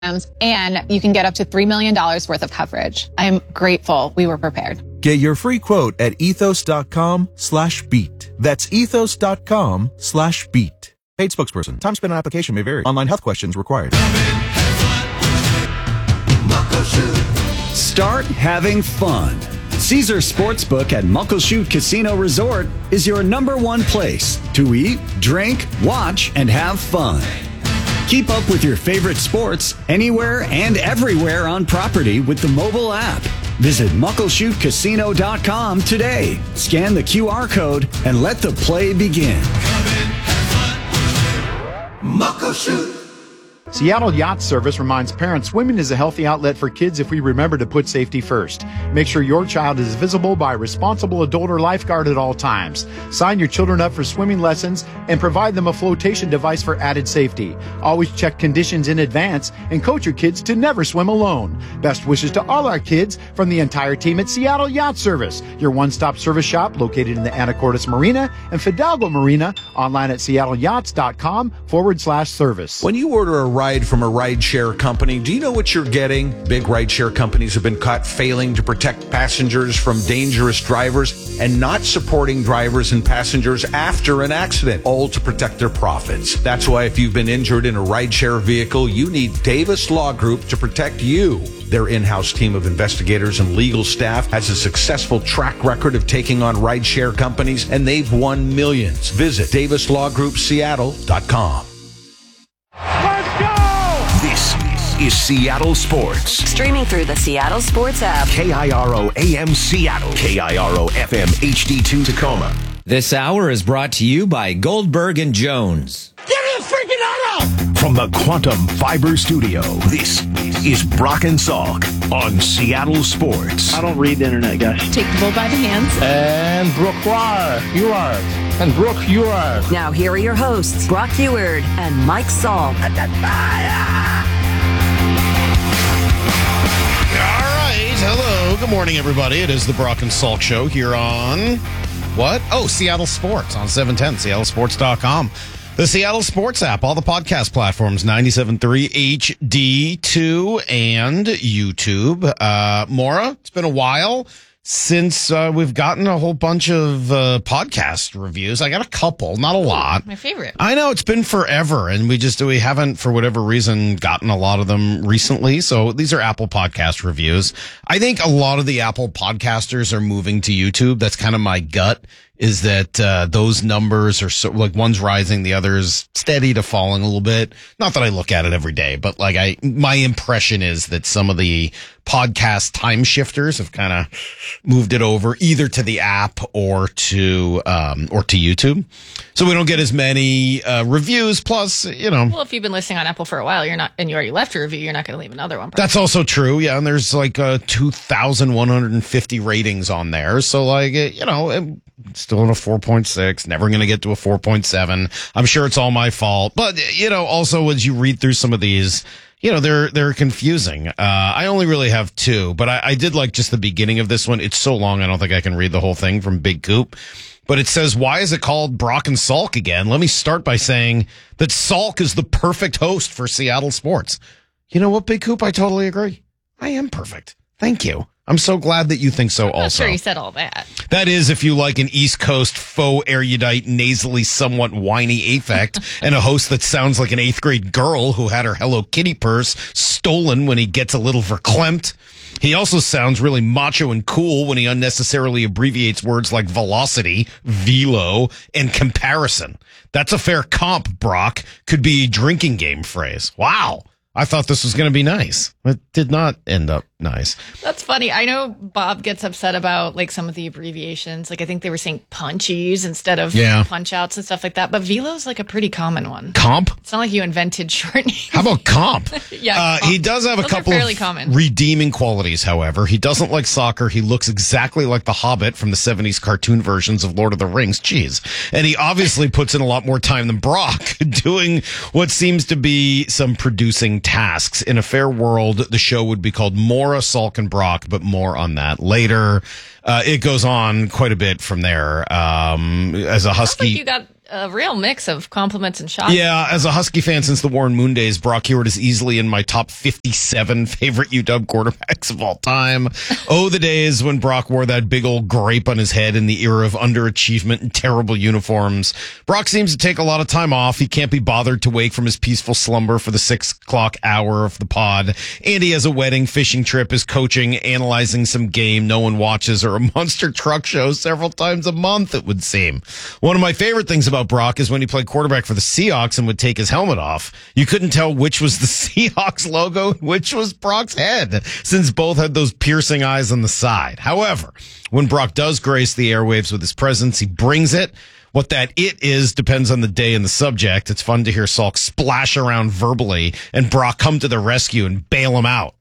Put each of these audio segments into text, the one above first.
and you can get up to $3 million worth of coverage. I am grateful we were prepared. Get your free quote at ethos.com/beat. That's ethos.com/beat. Paid spokesperson. Time spent on application may vary. Online health questions required. Start having fun. Caesar Sportsbook at Muckleshoot Casino Resort is your #1 place to eat, drink, watch, and have fun. Keep up with your favorite sports anywhere and everywhere on property with the mobile app. Visit MuckleshootCasino.com today. Scan the QR code and let the play begin. Muckleshoot. Seattle Yacht Service reminds parents swimming is a healthy outlet for kids if we remember to put safety first. Make sure your child is visible by a responsible adult or lifeguard at all times. Sign your children up for swimming lessons and provide them a flotation device for added safety. Always check conditions in advance and coach your kids to never swim alone. Best wishes to all our kids from the entire team at Seattle Yacht Service, your one-stop service shop located in the Anacortes Marina and Fidalgo Marina, online at seattleyachts.com/service. When you order a ride from a rideshare company, do you know what you're getting? Big rideshare companies have been caught failing to protect passengers from dangerous drivers and not supporting drivers and passengers after an accident, all to protect their profits. That's why if you've been injured in a rideshare vehicle, you need Davis Law Group to protect you. Their in-house team of investigators and legal staff has a successful track record of taking on rideshare companies, and they've won millions. Visit DavisLawGroupSeattle.com. This is Seattle Sports. Streaming through the Seattle Sports app. KIRO AM Seattle. KIRO FM HD2 Tacoma. This hour is brought to you by Goldberg and Jones. Give me a freaking auto! From the Quantum Fiber Studio, this is Brock and Salk on Seattle Sports. I don't read the internet, guys. Take the bull by the hands. And Brooke, you are. And Brooke, you are. Now here are your hosts, Brock Eward and Mike Salk. All right. Hello. Good morning, everybody. It is the Brock and Salk Show here on what? Oh, Seattle Sports on 710, seattlesports.com. The Seattle Sports app, all the podcast platforms, 97.3 HD2 and YouTube. Maura, it's been a while since we've gotten a whole bunch of podcast reviews. I got a couple, not a lot. My favorite. I know, it's been forever, and we haven't, for whatever reason, gotten a lot of them recently. So these are Apple Podcast reviews. I think a lot of the Apple podcasters are moving to YouTube. That's kind of my gut, is that those numbers are so, like, one's rising, the other's steady to falling a little bit. Not that I look at it every day, but like my impression is that some of the podcast time shifters have kind of moved it over either to the app or to YouTube. So we don't get as many reviews. Plus, Well, if you've been listening on Apple for a while, you're not, and you already left a review, you're not going to leave another one. Probably. That's also true. Yeah. And there's like 2,150 ratings on there. So like, still in a 4.6, never going to get to a 4.7. I'm sure it's all my fault. But, also as you read through some of these, they're confusing. I only really have two, but I did like just the beginning of this one. It's so long, I don't think I can read the whole thing, from Big Coop. But it says, why is it called Brock and Salk again? Let me start by saying that Salk is the perfect host for Seattle sports. You know what, Big Coop? I totally agree. I am perfect. Thank you. I'm so glad that you think so also. I'm sure you said all that. That is, if you like an East Coast faux erudite, nasally, somewhat whiny affect, and a host that sounds like an 8th grade girl who had her Hello Kitty purse stolen when he gets a little verklempt. He also sounds really macho and cool when he unnecessarily abbreviates words like velocity, velo, and comparison. That's a fair comp, Brock. Could be a drinking game phrase. Wow. I thought this was going to be nice. It did not end up nice. That's funny. I know Bob gets upset about like some of the abbreviations. Like I think they were saying punchies instead of punch outs and stuff like that. But velo's like a pretty common one. Comp? It's not like you invented shortening. How about comp? Yeah. He does have a couple of common redeeming qualities, however. He doesn't like soccer. He looks exactly like the Hobbit from the 70s cartoon versions of Lord of the Rings. Jeez. And he obviously puts in a lot more time than Brock doing what seems to be some producing tasks. In a fair world, the show would be called Maura, Salk, and Brock, but more on that later. It goes on quite a bit from there. As a husky, you got a real mix of compliments and shots. Yeah, as a Husky fan since the Warren Moon days, Brock Huard is easily in my top 57 favorite UW quarterbacks of all time. Oh, the days when Brock wore that big old grape on his head in the era of underachievement and terrible uniforms. Brock seems to take a lot of time off. He can't be bothered to wake from his peaceful slumber for the 6 o'clock hour of the pod. Andy has a wedding, fishing trip, is coaching, analyzing some game no one watches, or a monster truck show several times a month, it would seem. One of my favorite things about Brock is when he played quarterback for the Seahawks and would take his helmet off. You couldn't tell which was the Seahawks logo, which was Brock's head, since both had those piercing eyes on the side. However, when Brock does grace the airwaves with his presence, he brings it. What that it is depends on the day and the subject. It's fun to hear Salk splash around verbally and Brock come to the rescue and bail him out.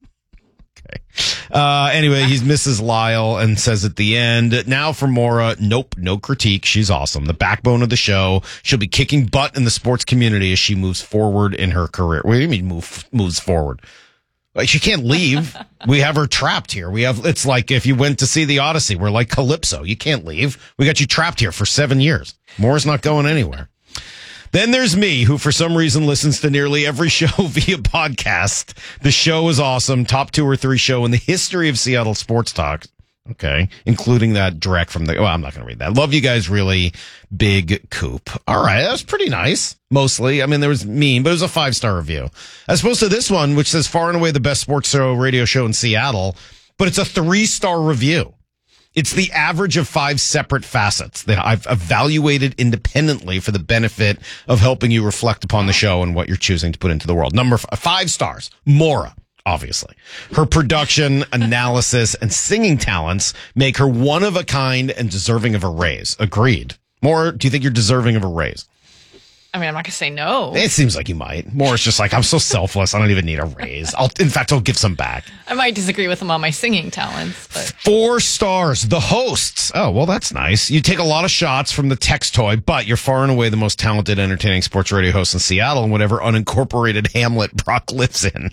Anyway, he's Mrs. Lyle and says at the end, now for Maura, nope, no critique. She's awesome. The backbone of the show. She'll be kicking butt in the sports community as she moves forward in her career. What do you mean moves forward? Like, she can't leave. We have her trapped here. It's like if you went to see the Odyssey, we're like Calypso. You can't leave. We got you trapped here for 7 years. Maura's not going anywhere. Then there's me, who for some reason listens to nearly every show via podcast. The show is awesome. Top 2 or 3 show in the history of Seattle sports talk. Okay. Including that direct from the, I'm not going to read that. Love you guys, really. Big Coop. All right. That was pretty nice. Mostly. I mean, there was mean, but it was a 5-star review. As opposed to this one, which says far and away the best sports show, radio show in Seattle, but it's a 3-star review. It's the average of 5 separate facets that I've evaluated independently for the benefit of helping you reflect upon the show and what you're choosing to put into the world. Number 5 stars, Maura, obviously. Her production, analysis, and singing talents make her one of a kind and deserving of a raise. Agreed. Maura, do you think you're deserving of a raise? I mean, I'm not going to say no. It seems like you might. Maura's just like, I'm so selfless. I don't even need a raise. In fact, I'll give some back. I might disagree with him on my singing talents. But 4 stars. The hosts. Oh, well, that's nice. You take a lot of shots from the text toy, but you're far and away the most talented, entertaining sports radio host in Seattle and whatever unincorporated hamlet Brock lives in.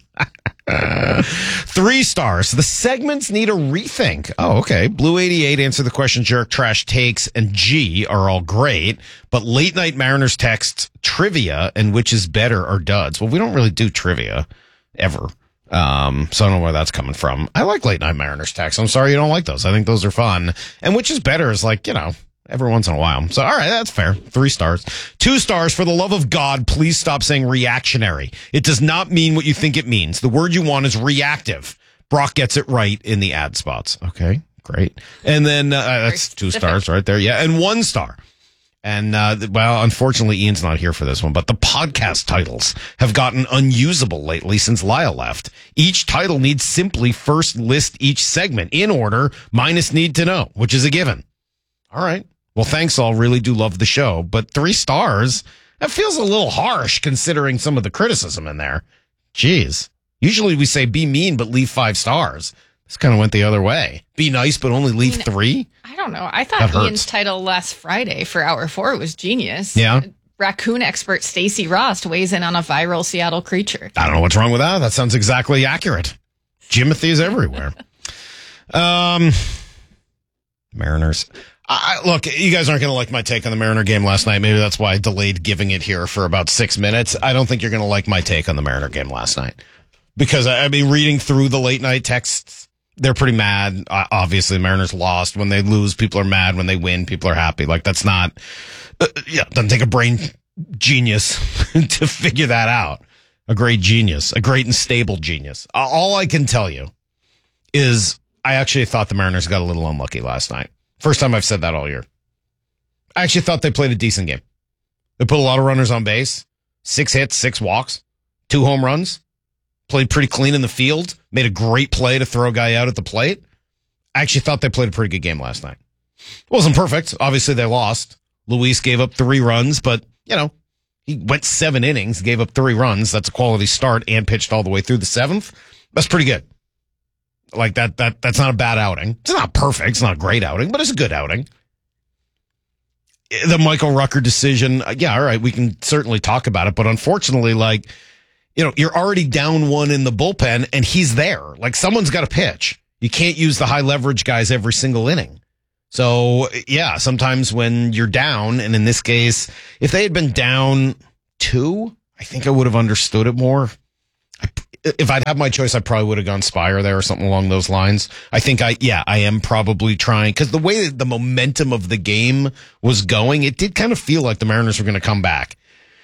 3 stars. The segments need a rethink. Oh, okay. Blue 88, Answer the Question, Jerk, Trash Takes, and G are all great, but Late Night Mariners texts, trivia, and which is better are duds. Well, we don't really do trivia ever. So I don't know where that's coming from. I like Late Night Mariners texts. I'm sorry you don't like those. I think those are fun. And which is better is like, every once in a while. So, all right, that's fair. 3 stars. 2 stars. For the love of God, please stop saying reactionary. It does not mean what you think it means. The word you want is reactive. Brock gets it right in the ad spots. Okay, great. And then that's 2 stars right there. Yeah, and 1 star. And, unfortunately, Ian's not here for this one, but the podcast titles have gotten unusable lately since Lyle left. Each title needs simply first list each segment in order minus need to know, which is a given. All right. Well, thanks all. Really do love the show, but 3 stars, that feels a little harsh considering some of the criticism in there. Jeez. Usually we say be mean, but leave 5 stars. This kind of went the other way. Be nice, but only leave 3. I don't know. I thought Ian's title last Friday for Hour 4 was genius. Yeah. Raccoon expert Stacey Rost weighs in on a viral Seattle creature. I don't know what's wrong with that. That sounds exactly accurate. Jimothy is everywhere. Mariners. Look, you guys aren't going to like my take on the Mariner game last night. Maybe that's why I delayed giving it here for about 6 minutes. I don't think you're going to like my take on the Mariner game last night. Because, I mean, reading through the late night texts, they're pretty mad. Obviously, the Mariners lost. When they lose, people are mad. When they win, people are happy. Like, that's not, doesn't take a brain genius to figure that out. A great genius, a great and stable genius. All I can tell you is I actually thought the Mariners got a little unlucky last night. First time I've said that all year. I actually thought they played a decent game. They put a lot of runners on base, 6 hits, 6 walks, 2 home runs. Played pretty clean in the field. Made a great play to throw a guy out at the plate. I actually thought they played a pretty good game last night. Wasn't perfect. Obviously, they lost. Luis gave up 3 runs, but, he went 7 innings, gave up 3 runs. That's a quality start and pitched all the way through the 7th. That's pretty good. Like, that's not a bad outing. It's not perfect. It's not a great outing, but it's a good outing. The Michael Rucker decision, all right, we can certainly talk about it, but unfortunately, you're already down 1 in the bullpen, and he's there. Like, someone's got to pitch. You can't use the high leverage guys every single inning. So, yeah, sometimes when you're down, and in this case, if they had been down 2, I think I would have understood it more. If I'd have my choice, I probably would have gone Spire there or something along those lines. I think I am probably trying, because the way the momentum of the game was going, it did kind of feel like the Mariners were going to come back.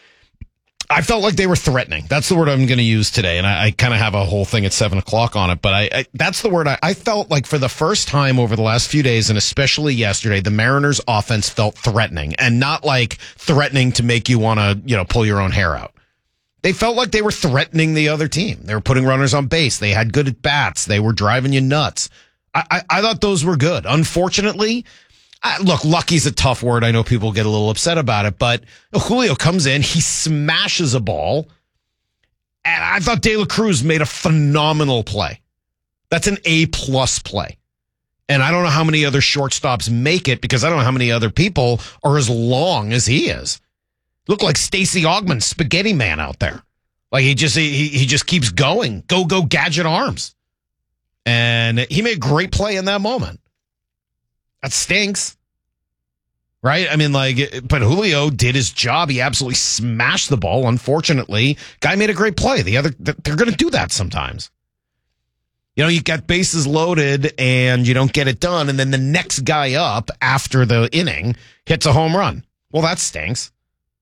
I felt like they were threatening. That's the word I'm going to use today. And I kind of have a whole thing at 7:00 on it, but that's the word I felt like for the first time over the last few days, and especially yesterday, the Mariners offense felt threatening, and not like threatening to make you want to, pull your own hair out. They felt like they were threatening the other team. They were putting runners on base. They had good at bats. They were driving you nuts. I thought those were good. Unfortunately, look, lucky's a tough word. I know people get a little upset about it, but Julio comes in, he smashes a ball, and I thought De La Cruz made a phenomenal play. That's an A+ play. And I don't know how many other shortstops make it, because I don't know how many other people are as long as he is. Looked like Stacey Augman, spaghetti man out there. Like he just keeps going. Go gadget arms. And he made a great play in that moment. That stinks. Right? I mean, but Julio did his job. He absolutely smashed the ball. Unfortunately, guy made a great play. They're going to do that sometimes. You got bases loaded and you don't get it done. And then the next guy up after the inning hits a home run. Well, that stinks.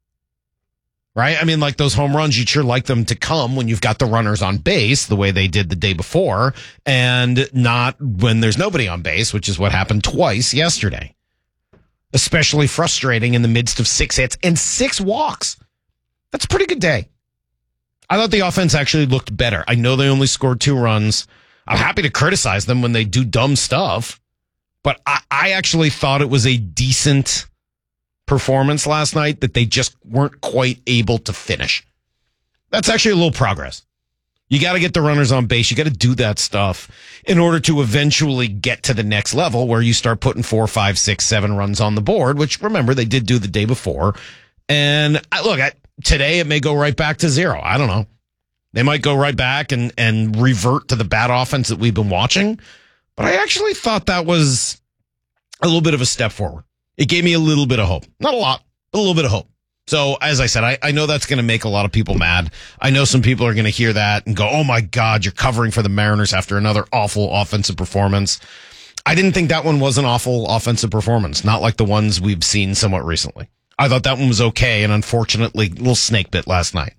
Right? I mean, like those home runs, you'd sure like them to come when you've got the runners on base the way they did the day before, and not when there's nobody on base, which is what happened twice yesterday. Especially frustrating in the midst of 6 hits and 6 walks. That's a pretty good day. I thought the offense actually looked better. I know they only scored 2 runs. I'm happy to criticize them when they do dumb stuff, but I actually thought it was a decent performance last night that they just weren't quite able to finish. That's actually a little progress. You got to get the runners on base. You got to do that stuff in order to eventually get to the next level where you start putting 4, 5, 6, 7 runs on the board, which remember they did do the day before. And today it may go right back to 0. I don't know. They might go right back and revert to the bad offense that we've been watching. But I actually thought that was a little bit of a step forward. It gave me a little bit of hope. Not a lot, but a little bit of hope. So, as I said, I know that's going to make a lot of people mad. I know some people are going to hear that and go, oh my God, you're covering for the Mariners after another awful offensive performance. I didn't think that one was an awful offensive performance, not like the ones we've seen somewhat recently. I thought that one was okay, and unfortunately, a little snake bit last night.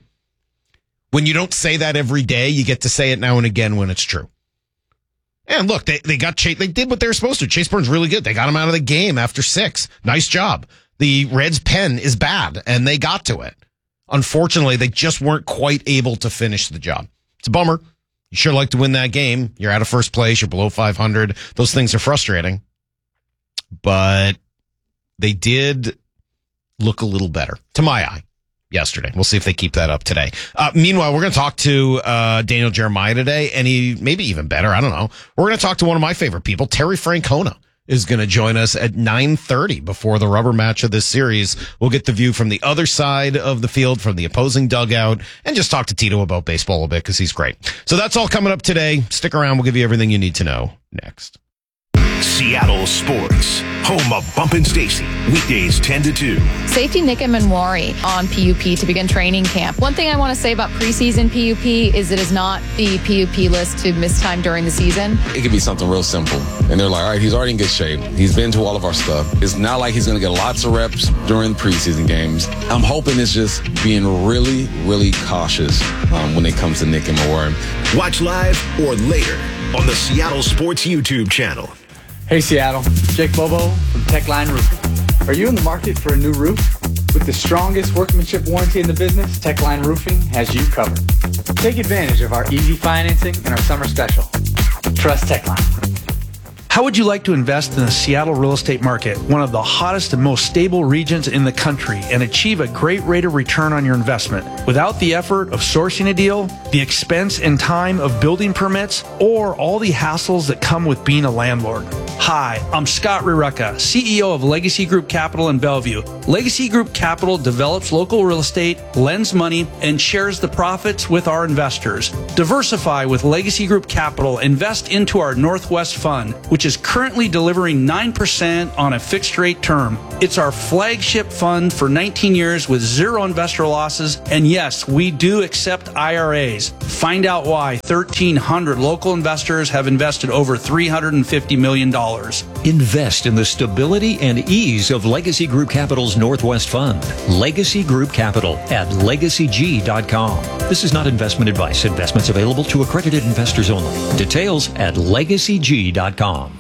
When you don't say that every day, you get to say it now and again when it's true. And look, they got Chase. They did what they were supposed to. Chase Burns really good. They got him out of the game after 6. Nice job. The Reds' pen is bad, and they got to it. Unfortunately, they just weren't quite able to finish the job. It's a bummer. You sure like to win that game. You're out of first place. You're below 500. Those things are frustrating. But they did look a little better, to my eye, yesterday. We'll see if they keep that up today. Meanwhile, we're going to talk to Daniel Jeremiah today, and he maybe even better. I don't know. We're going to talk to one of my favorite people. Terry Francona is going to join us at 9:30 before the rubber match of this series. We'll get the view from the other side of the field, from the opposing dugout, and just talk to Tito about baseball a bit because he's great. So that's all coming up today. Stick around. We'll give you everything you need to know next. Seattle Sports, home of Bump and Stacy, weekdays 10 to 2. Safety Nick Manwari on PUP to begin training camp. One thing I want to say about preseason PUP is it is not the PUP list to miss time during the season. It could be something real simple. And they're like, all right, he's already in good shape. He's been to all of our stuff. It's not like he's going to get lots of reps during preseason games. I'm hoping it's just being really, really cautious when it comes to Nick and Manwari. Watch live or later on the Seattle Sports YouTube channel. Hey Seattle, Jake Bobo from Techline Roofing. Are you in the market for a new roof? With the strongest workmanship warranty in the business, Techline Roofing has you covered. Take advantage of our easy financing and our summer special. Trust Techline. How would you like to invest in the Seattle real estate market, one of the hottest and most stable regions in the country, and achieve a great rate of return on your investment without the effort of sourcing a deal, the expense and time of building permits, or all the hassles that come with being a landlord? Hi, I'm Scott Rireka, CEO of Legacy Group Capital in Bellevue. Legacy Group Capital develops local real estate, lends money, and shares the profits with our investors. Diversify with Legacy Group Capital. Invest into our Northwest Fund, which is currently delivering 9% on a fixed rate term. It's our flagship fund for 19 years with zero investor losses. And yes, we do accept IRAs. Find out why 1,300 local investors have invested over $350 million. Invest in the stability and ease of Legacy Group Capital's Northwest Fund. Legacy Group Capital at legacyg.com. This is not investment advice. Investments available to accredited investors only. Details at legacyg.com.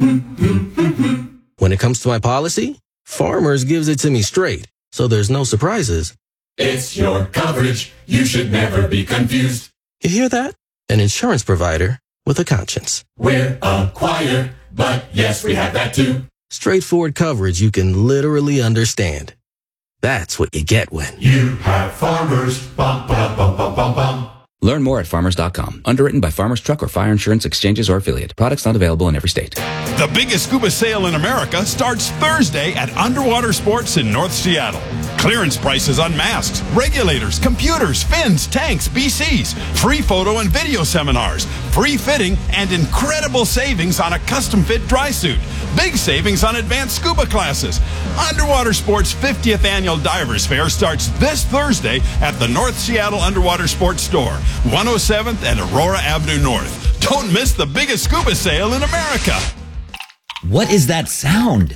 When it comes to my policy, Farmers gives it to me straight, so there's no surprises. It's your coverage. You should never be confused. You hear that? An insurance provider with a conscience. We're a choir, but yes, we have that too. Straightforward coverage you can literally understand. That's what you get when you have Farmers. Bum, bum, bum, bum, bum, bum. Learn more at farmers.com. Underwritten by Farmers Truck or Fire Insurance Exchanges or Affiliate. Products not available in every state. The biggest scuba sale in America starts Thursday at Underwater Sports in North Seattle. Clearance prices on masks, regulators, computers, fins, tanks, BCs, free photo and video seminars, free fitting, and incredible savings on a custom-fit dry suit. Big savings on advanced scuba classes. Underwater Sports' 50th Annual Divers Fair starts this Thursday at the North Seattle Underwater Sports Store, 107th and Aurora Avenue North. Don't miss the biggest scuba sale in America. What is that sound?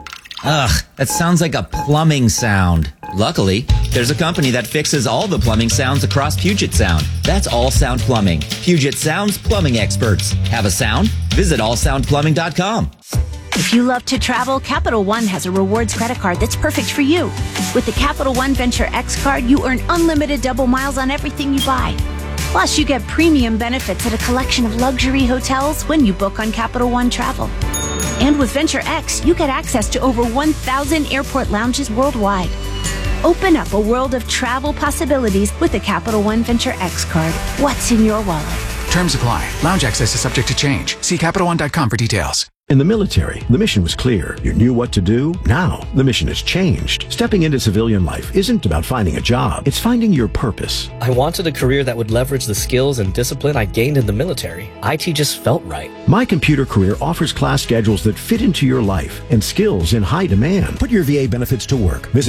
Ugh, that sounds like a plumbing sound. Luckily, there's a company that fixes all the plumbing sounds across Puget Sound. That's All Sound Plumbing. Puget Sound's plumbing experts. Have a sound? Visit allsoundplumbing.com. If you love to travel, Capital One has a rewards credit card that's perfect for you. With the Capital One Venture X card, you earn unlimited double miles on everything you buy. Plus, you get premium benefits at a collection of luxury hotels when you book on Capital One Travel. And with Venture X, you get access to over 1,000 airport lounges worldwide. Open up a world of travel possibilities with the Capital One Venture X card. What's in your wallet? Terms apply. Lounge access is subject to change. See CapitalOne.com for details. In the military, the mission was clear. You knew what to do. Now, the mission has changed. Stepping into civilian life isn't about finding a job. It's finding your purpose. I wanted a career that would leverage the skills and discipline I gained in the military. IT just felt right. My Computer Career offers class schedules that fit into your life and skills in high demand. Put your VA benefits to work. Visit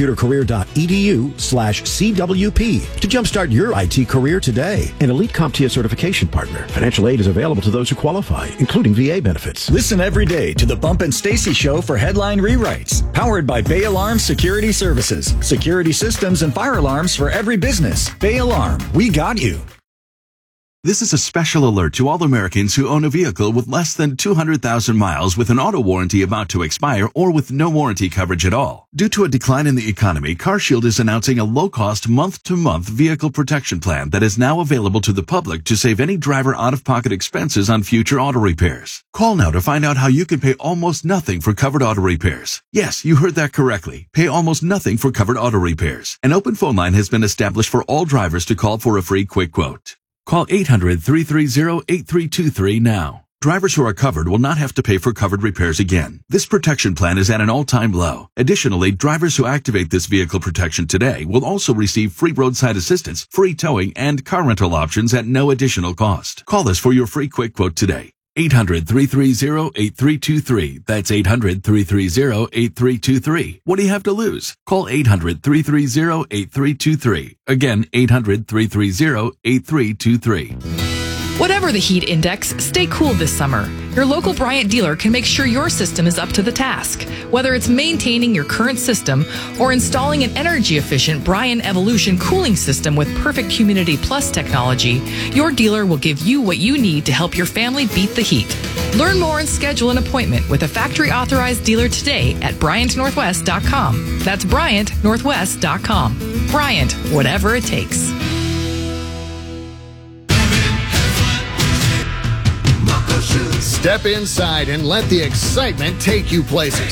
mycomputercareer.edu/CWP to jumpstart your IT career today. An elite CompTIA certification partner. Financial aid is available to those who qualify, including VA benefits. Listen every day to the Bump and Stacy Show for headline rewrites. Powered by Bay Alarm Security Services. Security systems and fire alarms for every business. Bay Alarm, we got you. This is a special alert to all Americans who own a vehicle with less than 200,000 miles with an auto warranty about to expire or with no warranty coverage at all. Due to a decline in the economy, CarShield is announcing a low-cost month-to-month vehicle protection plan that is now available to the public to save any driver out-of-pocket expenses on future auto repairs. Call now to find out how you can pay almost nothing for covered auto repairs. Yes, you heard that correctly. Pay almost nothing for covered auto repairs. An open phone line has been established for all drivers to call for a free quick quote. Call 800-330-8323 now. Drivers who are covered will not have to pay for covered repairs again. This protection plan is at an all-time low. Additionally, drivers who activate this vehicle protection today will also receive free roadside assistance, free towing, and car rental options at no additional cost. Call us for your free quick quote today. 800-330-8323. That's 800-330-8323. What do you have to lose? Call 800-330-8323. Again, 800-330-8323. Whatever the heat index, stay cool this summer. Your local Bryant dealer can make sure your system is up to the task. Whether it's maintaining your current system or installing an energy-efficient Bryant Evolution cooling system with perfect Humidity Plus technology, your dealer will give you what you need to help your family beat the heat. Learn more and schedule an appointment with a factory-authorized dealer today at BryantNorthwest.com. That's BryantNorthwest.com. Bryant, whatever it takes. Step inside and let the excitement take you places.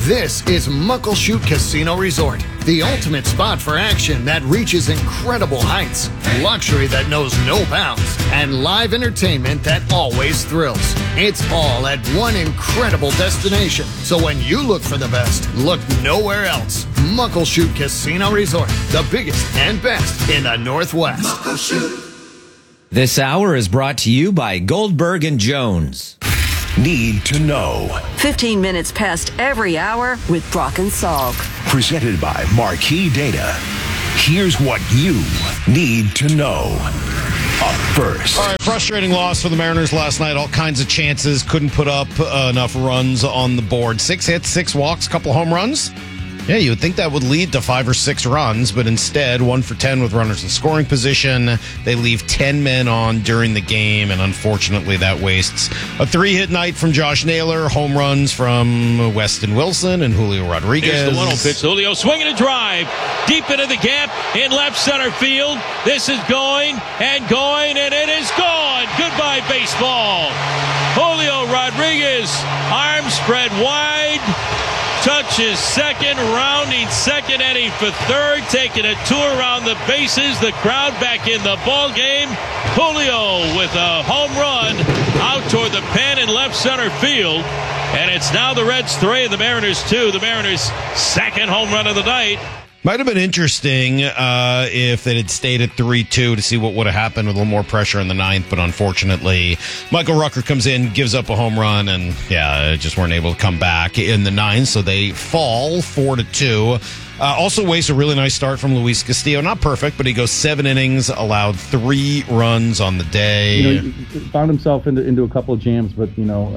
This is Muckleshoot Casino Resort, the ultimate spot for action that reaches incredible heights, luxury that knows no bounds, and live entertainment that always thrills. It's all at one incredible destination. So when you look for the best, look nowhere else. Muckleshoot Casino Resort, the biggest and best in the Northwest. Muckleshoot. This hour is brought to you by Goldberg and Jones. Need to know. 15 minutes past every hour with Brock and Salk. Presented by Marquee Data. Here's what you need to know. Up first. All right, frustrating loss for the Mariners last night. All kinds of chances. Couldn't put up enough runs on the board. 6 hits, 6 walks, couple home runs. Yeah, you would think that would lead to 5 or 6 runs, but instead, 1 for 10 with runners in scoring position. They leave 10 men on during the game, and unfortunately, that wastes a 3-hit night from Josh Naylor, home runs from Weston Wilson and Julio Rodriguez. Here's the 1-0 pitch. Julio swinging a drive deep into the gap in left center field. This is going, and it is gone. Goodbye, baseball. Julio Rodriguez, arms spread wide. Touches second, rounding second, heading for third, taking a tour around the bases. The crowd back in the ball game. Julio with a home run out toward the pen in left center field. And it's now the Reds 3 and the Mariners 2. The Mariners' second home run of the night. Might have been interesting if they had stayed at 3-2 to see what would have happened with a little more pressure in the ninth, but unfortunately, Michael Rucker comes in, gives up a home run, and just weren't able to come back in the ninth, so they fall 4-2. Also wastes a really nice start from Luis Castillo. Not perfect, but he goes 7 innings, allowed 3 runs on the day. He found himself into a couple of jams, but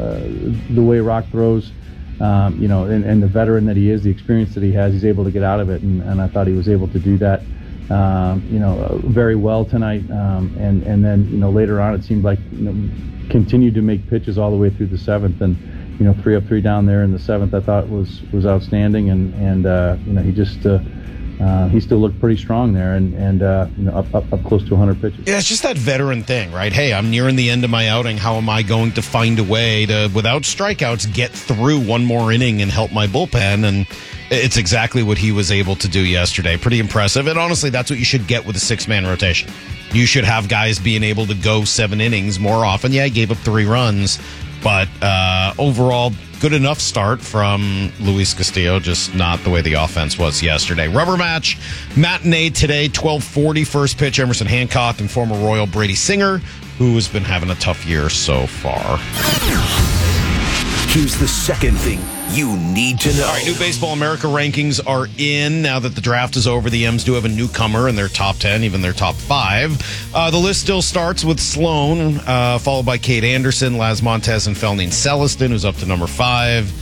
the way Rock throws. And the veteran that he is, the experience that he has, he's able to get out of it, and I thought he was able to do that, very well tonight. And then later on, it seemed like continued to make pitches all the way through the 7th, and 3 up, 3 down there in the 7th, I thought was outstanding, and he just. He still looked pretty strong there, and up close to 100 pitches. Yeah, it's just that veteran thing, right? Hey, I'm nearing the end of my outing. How am I going to find a way to, without strikeouts, get through one more inning and help my bullpen? And it's exactly what he was able to do yesterday. Pretty impressive. And honestly, that's what you should get with a 6-man rotation. You should have guys being able to go 7 innings more often. Yeah, he gave up 3 runs, but overall, good enough start from Luis Castillo, just not the way the offense was yesterday. Rubber match matinee today, 12:40 first pitch. Emerson Hancock and former Royal Brady Singer, who has been having a tough year so far. Here's the second thing you need to know. All right, new Baseball America rankings are in. Now that the draft is over, the M's do have a newcomer in their top 10, even their top 5. The list still starts with Sloan, followed by Kate Anderson, Laz Montez, and Felnine Celestin, who's up to number 5.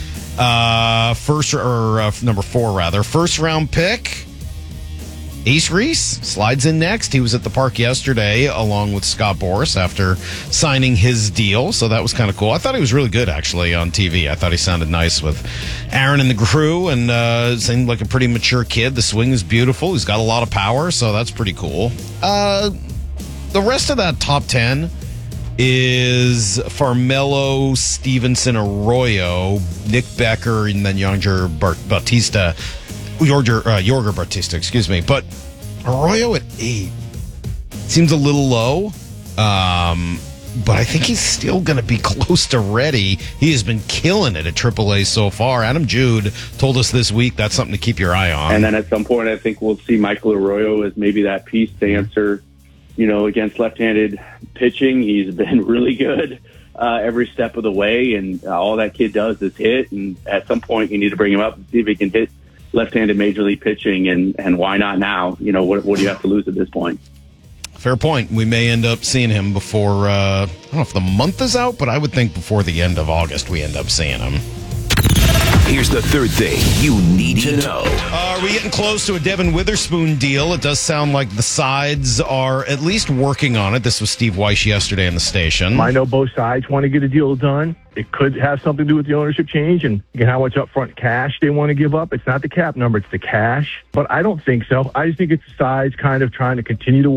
Number 4, rather. First round pick, Ace Reese slides in next. He was at the park yesterday along with Scott Boras after signing his deal, so that was kind of cool. I thought he was really good, actually, on TV. I thought he sounded nice with Aaron and the crew, and seemed like a pretty mature kid. The swing is beautiful. He's got a lot of power, so that's pretty cool. The rest of that top 10 is Farmelo, Stevenson, Arroyo, Nick Becker, and then Yorger Bautista, excuse me. But Arroyo at 8 seems a little low, but I think he's still going to be close to ready. He has been killing it at AAA so far. Adam Jude told us this week that's something to keep your eye on. And then at some point, I think we'll see Michael Arroyo as maybe that piece to answer, against left-handed pitching. He's been really good every step of the way, and all that kid does is hit. And at some point, you need to bring him up and see if he can hit left-handed major league pitching, and why not now? What do you have to lose at this point? Fair point. We may end up seeing him before, I don't know if the month is out, but I would think before the end of August we end up seeing him. Here's the third thing you need to know. Are we getting close to a Devin Witherspoon deal? It does sound like the sides are at least working on it. This was Steve Weiss yesterday in the station. I know both sides want to get a deal done. It could have something to do with the ownership change and how much upfront cash they want to give up. It's not the cap number, it's the cash. But I don't think so. I just think it's the sides kind of trying to continue to work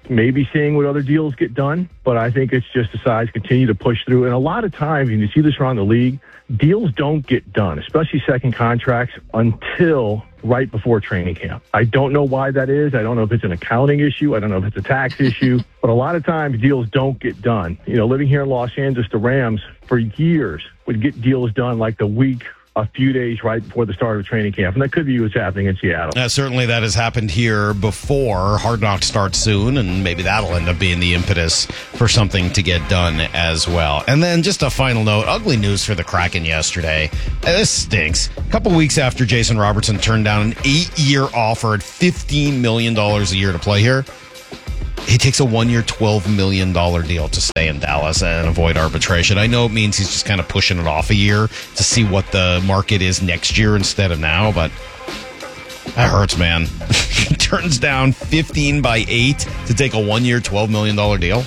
maybe seeing what other deals get done, but I think it's just the size continue to push through. And a lot of times, and you see this around the league, deals don't get done, especially second contracts, until right before training camp. I don't know why that is. I don't know if it's an accounting issue. I don't know if it's a tax issue. But a lot of times deals don't get done. You know, living here in Los Angeles, the Rams for years would get deals done like the week, a few days right before the start of training camp. And that could be what's happening in Seattle. Certainly that has happened here before. Hard Knocks starts soon, and maybe that'll end up being the impetus for something to get done as well. And then just a final note, ugly news for the Kraken yesterday. This stinks. A couple weeks after Jason Robertson turned down an 8-year offer at $15 million a year to play here, he takes a 1-year, $12 million deal to stay in Dallas and avoid arbitration. I know it means he's just kind of pushing it off a year to see what the market is next year instead of now, but that hurts, man. He turns down 15 by 8 to take a 1-year, $12 million deal.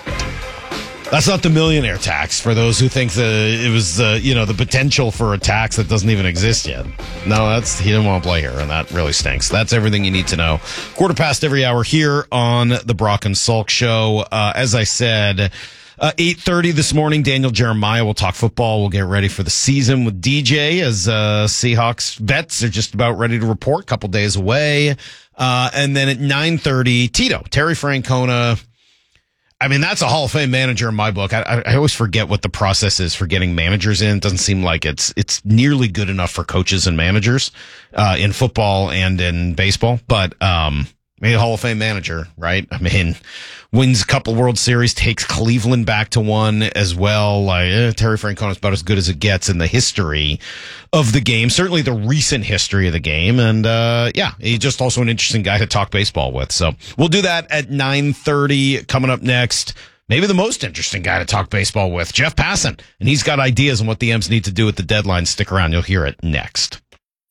That's not the millionaire tax for those who think that it was, the potential for a tax that doesn't even exist yet. No, he didn't want to play here, and that really stinks. That's everything you need to know. 1:15 every hour here on the Brock and Salk Show. As I said, 8:30 this morning, Daniel Jeremiah will talk football. We'll get ready for the season with DJ as Seahawks vets are just about ready to report, a couple days away. And then at 9:30, Terry Francona. I mean, that's a Hall of Fame manager in my book. I always forget what the process is for getting managers in. It doesn't seem like it's nearly good enough for coaches and managers in football and in baseball. But Hall of Fame manager, right? I mean, wins a couple World Series, takes Cleveland back to one as well. Terry Francona is about as good as it gets in the history of the game, certainly the recent history of the game. And he's just also an interesting guy to talk baseball with. So we'll do that at 9:30. Coming up next, maybe the most interesting guy to talk baseball with, Jeff Passan. And he's got ideas on what the M's need to do at the deadline. Stick around. You'll hear it next.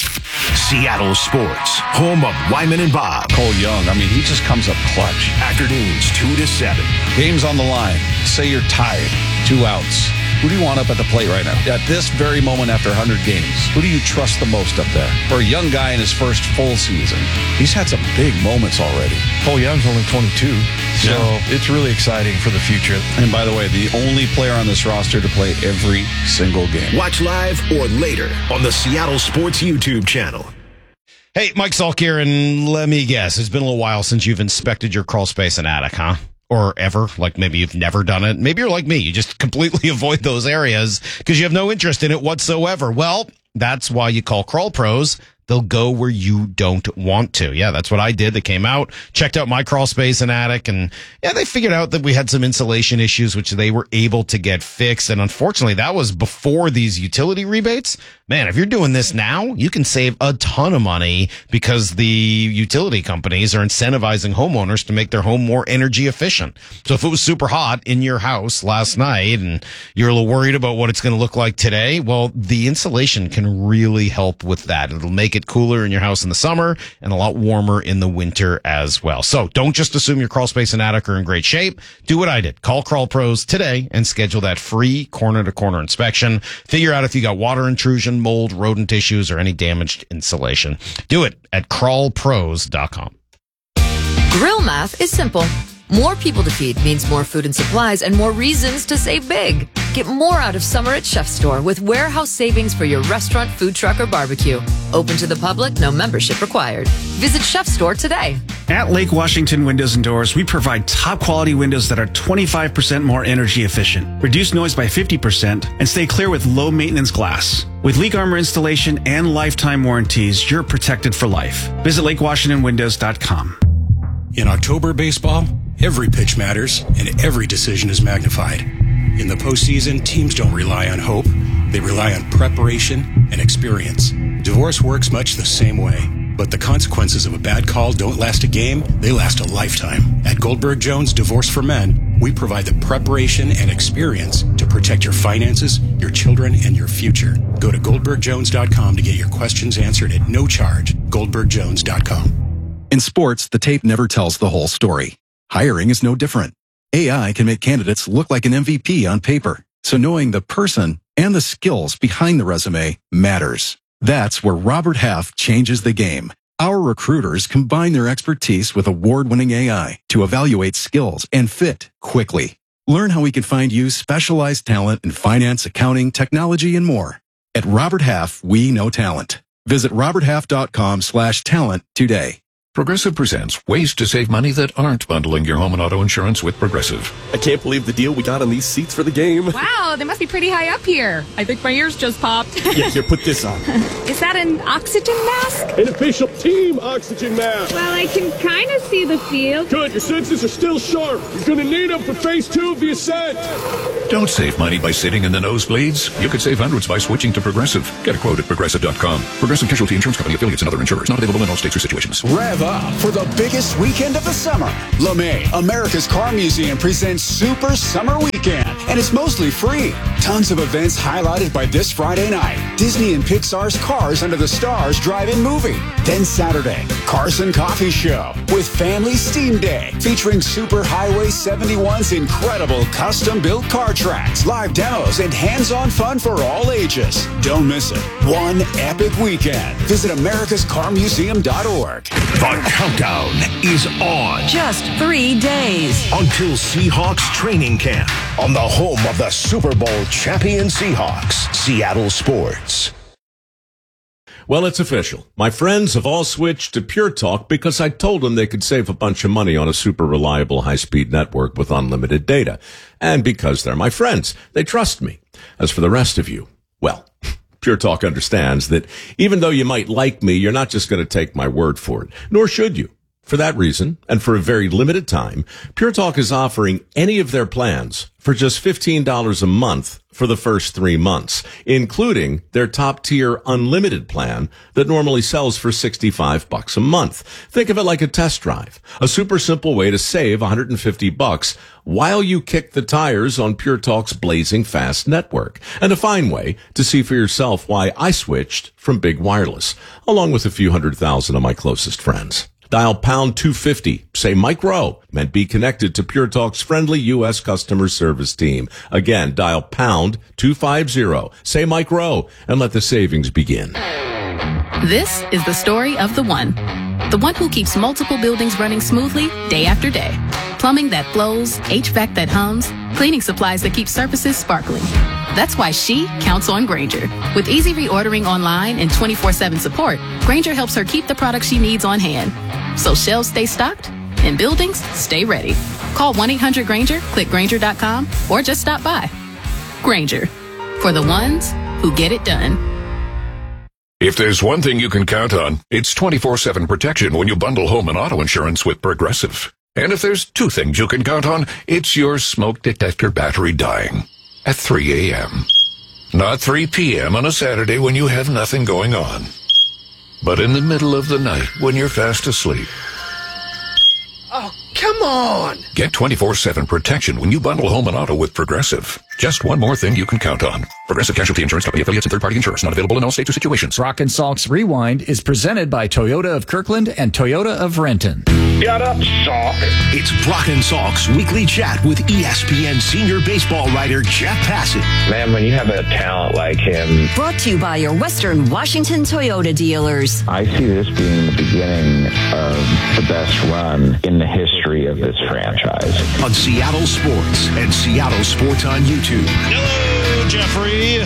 Seattle Sports, home of Wyman and Bob. Cole Young, he just comes up clutch. Afternoons 2 to 7. Game's on the line. Say you're tied, 2 outs. Who do you want up at the plate right now? At this very moment after 100 games, who do you trust the most up there? For a young guy in his first full season, he's had some big moments already. Cole Young's only 22, so it's really exciting for the future. And by the way, the only player on this roster to play every single game. Watch live or later on the Seattle Sports YouTube channel. Hey, Mike Salk here, and let me guess, it's been a little while since you've inspected your crawl space and attic, huh? Or ever, like maybe you've never done it. Maybe you're like me. You just completely avoid those areas because you have no interest in it whatsoever. Well, that's why you call Crawl Pros. They'll go where you don't want to. Yeah, that's what I did. They came out, checked out my crawl space and attic, and they figured out that we had some insulation issues, which they were able to get fixed. And unfortunately, that was before these utility rebates. Man, if you're doing this now, you can save a ton of money because the utility companies are incentivizing homeowners to make their home more energy efficient. So if it was super hot in your house last night and you're a little worried about what it's going to look like today, well, the insulation can really help with that. It'll make it cooler in your house in the summer and a lot warmer in the winter as well. So don't just assume your crawl space and attic are in great shape. Do what I did. Call Crawl Pros today and schedule that free corner-to-corner inspection. Figure out if you got water intrusion, mold, rodent issues, or any damaged insulation. Do it at crawlpros.com. Grill math is simple. More people to feed means more food and supplies and more reasons to save big. Get more out of summer at Chef Store with warehouse savings for your restaurant, food truck, or barbecue. Open to the public, no membership required. Visit Chef Store today. At Lake Washington Windows and Doors, we provide top quality windows that are 25% more energy efficient, reduce noise by 50%, and stay clear with low maintenance glass. With Leak Armor installation and lifetime warranties, you're protected for life. Visit LakeWashingtonWindows.com. In October baseball, every pitch matters and every decision is magnified. In the postseason, teams don't rely on hope. They rely on preparation and experience. Divorce works much the same way, but the consequences of a bad call don't last a game, they last a lifetime. At Goldberg Jones Divorce for Men, we provide the preparation and experience to protect your finances, your children, and your future. Go to GoldbergJones.com to get your questions answered at no charge. GoldbergJones.com. In sports, the tape never tells the whole story. Hiring is no different. AI can make candidates look like an MVP on paper, so knowing the person and the skills behind the resume matters. That's where Robert Half changes the game. Our recruiters combine their expertise with award-winning AI to evaluate skills and fit quickly. Learn how we can find you specialized talent in finance, accounting, technology, and more. At Robert Half, we know talent. Visit roberthalf.com/talent today. Progressive presents ways to save money that aren't bundling your home and auto insurance with Progressive. I can't believe the deal we got on these seats for the game. Wow, they must be pretty high up here. I think my ears just popped. Yeah, here, put this on. Is that an oxygen mask? An official team oxygen mask. Well, I can kind of see the field. Good, your senses are still sharp. You're going to need them for phase 2 of the ascent. Don't save money by sitting in the nosebleeds. You could save hundreds by switching to Progressive. Get a quote at Progressive.com. Progressive Casualty Insurance Company, affiliates, and other insurers. Not available in all states or situations. Rev up for the biggest weekend of the summer. LeMay, America's Car Museum, presents Super Summer Weekend, and it's mostly free. Tons of events highlighted by this Friday night. Disney and Pixar's Cars Under the Stars drive-in movie. Then Saturday, Carson Coffee Show with Family Steam Day, featuring Super Highway 71's incredible custom-built car tracks, live demos, and hands-on fun for all ages. Don't miss it. One epic weekend. Visit americascarmuseum.org. The countdown is on. Just 3 days. Until Seahawks training camp on the home of the Super Bowl champion Seahawks, Seattle Sports. Well, it's official. My friends have all switched to Pure Talk because I told them they could save a bunch of money on a super reliable high-speed network with unlimited data. And because they're my friends, they trust me. As for the rest of you, well, Pure Talk understands that even though you might like me, you're not just going to take my word for it, nor should you. For that reason, and for a very limited time, Pure Talk is offering any of their plans for just $15 a month for the first 3 months, including their top-tier unlimited plan that normally sells for $65 a month. Think of it like a test drive, a super simple way to save $150 while you kick the tires on Pure Talk's blazing fast network, and a fine way to see for yourself why I switched from Big Wireless, along with a few 100,000 of my closest friends. Dial pound 250, say Mike Rowe, and be connected to Pure Talk's friendly U.S. customer service team. Again, dial pound 250, say Mike Rowe, and let the savings begin. This is the story of the one who keeps multiple buildings running smoothly day after day. Plumbing that flows, HVAC that hums, cleaning supplies that keep surfaces sparkling. That's why she counts on Grainger. With easy reordering online and 24/7 support, Grainger helps her keep the products she needs on hand. So shelves stay stocked and buildings stay ready. Call 1-800-GRAINGER, click Grainger.com, or just stop by. Grainger, for the ones who get it done. If there's one thing you can count on, it's 24/7 protection when you bundle home and auto insurance with Progressive. And if there's two things you can count on, it's your smoke detector battery dying at 3 a.m. Not 3 p.m. on a Saturday when you have nothing going on, but in the middle of the night when you're fast asleep. Oh, come on! Get 24/7 protection when you bundle home and auto with Progressive. Just one more thing you can count on. Progressive Casualty Insurance Company, affiliates, and third-party insurers. Not available in all states or situations. Rock and Salk's Rewind is presented by Toyota of Kirkland and Toyota of Renton. Shut up, Salk. It's Brock and Salk's weekly chat with ESPN senior baseball writer Jeff Passan. Man, when you have a talent like him. Brought to you by your Western Washington Toyota dealers. I see this being the beginning of the best run in the history of this franchise. On Seattle Sports and Seattle Sports on YouTube. Hello, Jeffrey.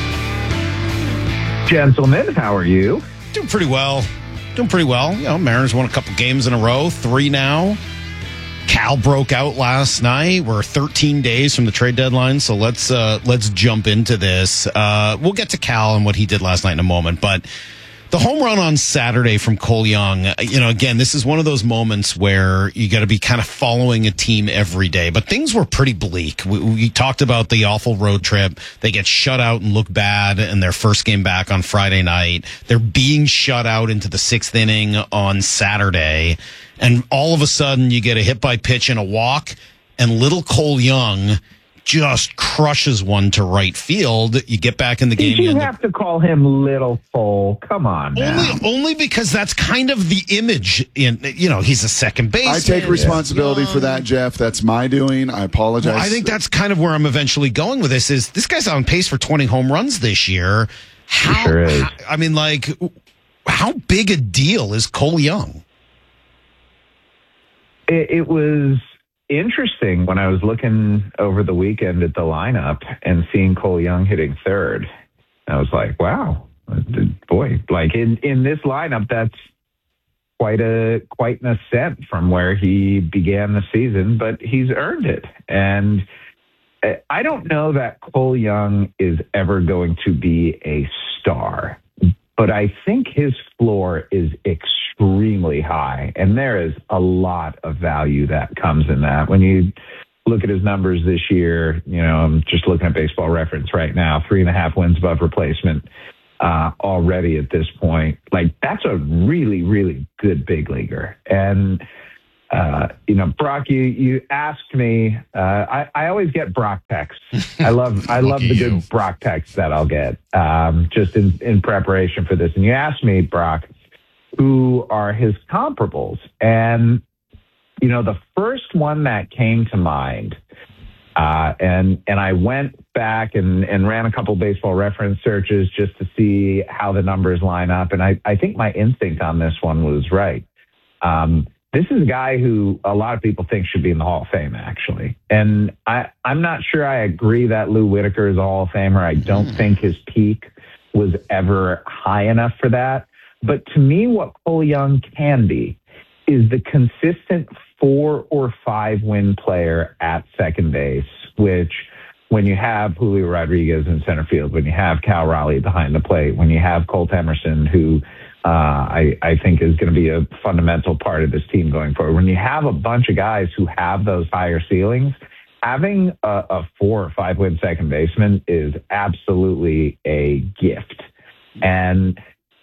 Gentlemen, how are you? Doing pretty well. You know, Mariners won a couple games in a row, 3 now. Cal broke out last night. We're 13 days from the trade deadline, so let's jump into this. We'll get to Cal and what he did last night in a moment, but the home run on Saturday from Cole Young, you know, again, this is one of those moments where you got to be kind of following a team every day. But things were pretty bleak. We talked about the awful road trip. They get shut out and look bad in their first game back on Friday night. They're being shut out into the 6th inning on Saturday. And all of a sudden, you get a hit by pitch and a walk, and little Cole Young just crushes one to right field. You get back in the game. You have to call him Little Cole. Come on now. Only because that's kind of the image. He's a second baseman. I take responsibility for that, Jeff. That's my doing. I apologize. Well, I think that's kind of where I'm eventually going with this. Is this guy's on pace for 20 home runs this year? Sure is. How big a deal is Cole Young? It was interesting when I was looking over the weekend at the lineup and seeing Cole Young hitting third. I was like, wow, boy, like in this lineup, that's quite an ascent from where he began the season, but he's earned it. And I don't know that Cole Young is ever going to be a star, but I think his floor is extremely high, and there is a lot of value that comes in that. When you look at his numbers this year, I'm just looking at Baseball Reference right now, 3.5 wins above replacement already at this point. Like, that's a really, really good big leaguer. And, Brock, you asked me, I always get Brock texts. I love the good Brock texts that I'll get just in preparation for this. And you asked me, Brock, who are his comparables? And, the first one that came to mind, and I went back and ran a couple Baseball Reference searches just to see how the numbers line up. And I think my instinct on this one was right. This is a guy who a lot of people think should be in the Hall of Fame, actually. And I'm not sure I agree that Lou Whitaker is a Hall of Famer. I don't think his peak was ever high enough for that. But to me, what Cole Young can be is the consistent 4 or 5 win player at second base, which when you have Julio Rodriguez in center field, when you have Cal Raleigh behind the plate, when you have Colt Emerson, who I think is going to be a fundamental part of this team going forward. When you have a bunch of guys who have those higher ceilings, having a 4 or 5 win second baseman is absolutely a gift. And,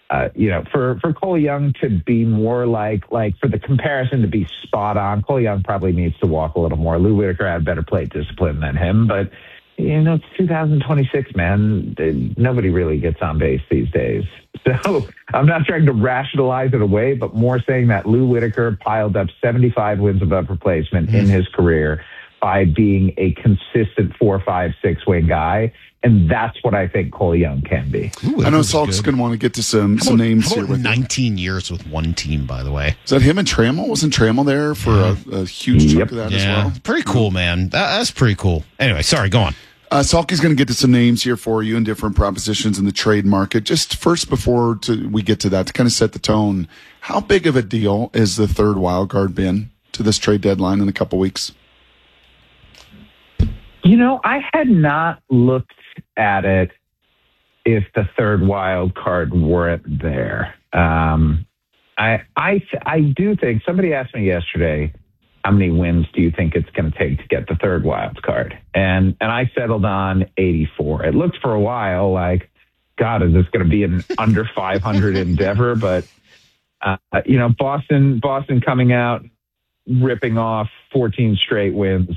for Cole Young to be more like for the comparison to be spot on, Cole Young probably needs to walk a little more. Lou Whitaker had better plate discipline than him, but it's 2026, man. Nobody really gets on base these days. So I'm not trying to rationalize it away, but more saying that Lou Whitaker piled up 75 wins above replacement in his career by being a consistent 4, 5, 6 win guy. And that's what I think Cole Young can be. I know Salk's going to want to get to some names here. With 19 years with one team, by the way. Is that him and Trammell? Wasn't Trammell there for a huge chunk of that as well? Pretty cool, man. That's pretty cool. Anyway, sorry, go on. Salky's going to get to some names here for you and different propositions in the trade market. Just first, before we get to that, to kind of set the tone, how big of a deal is the third wild card been to this trade deadline in a couple weeks? I had not looked at it if the third wild card weren't there. I do think somebody asked me yesterday, how many wins do you think it's going to take to get the third wild card? And I settled on 84. It looked for a while like, God, is this going to be an under 500 endeavor? But Boston coming out, ripping off 14 straight wins.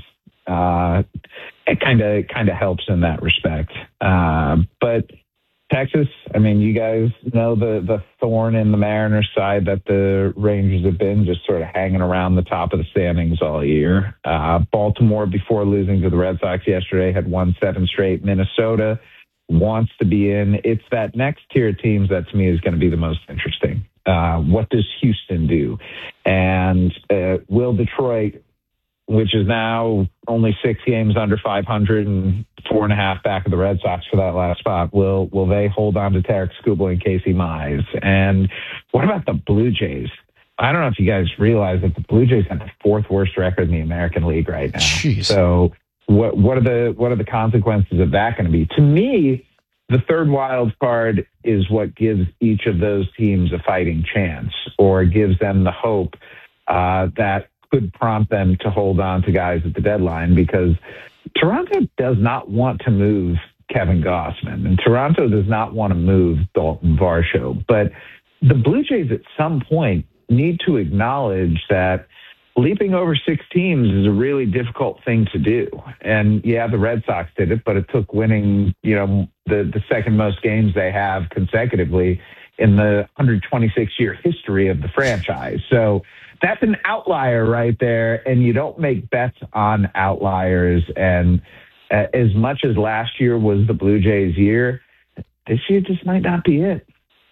It kind of helps in that respect. But Texas, you guys know the thorn in the Mariners' side that the Rangers have been, just sort of hanging around the top of the standings all year. Baltimore, before losing to the Red Sox yesterday, had won 7 straight. Minnesota wants to be in. It's that next tier of teams that to me is going to be the most interesting. What does Houston do? And will Detroit, which is now only 6 games under 500 and 4.5 back of the Red Sox for that last spot, will they hold on to Tarek Skubal and Casey Mize? And what about the Blue Jays? I don't know if you guys realize that the Blue Jays have the 4th worst record in the American League right now. Jeez. So what are the consequences of that going to be? To me, the third wild card is what gives each of those teams a fighting chance, or gives them the hope that could prompt them to hold on to guys at the deadline, because Toronto does not want to move Kevin Gausman, and Toronto does not want to move Dalton Varsho. But the Blue Jays at some point need to acknowledge that leaping over 6 teams is a really difficult thing to do. And yeah, the Red Sox did it, but it took winning, the second most games they have consecutively in the 126-year history of the franchise. So that's an outlier right there, and you don't make bets on outliers. And as much as last year was the Blue Jays' year, this year just might not be it.